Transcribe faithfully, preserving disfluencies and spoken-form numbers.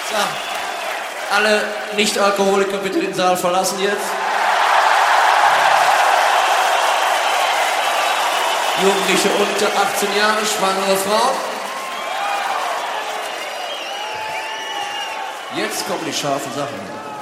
So, alle Nicht-Alkoholiker bitte den Saal verlassen jetzt. Jugendliche unter achtzehn Jahre, schwangere Frauen. Jetzt kommen die scharfen Sachen.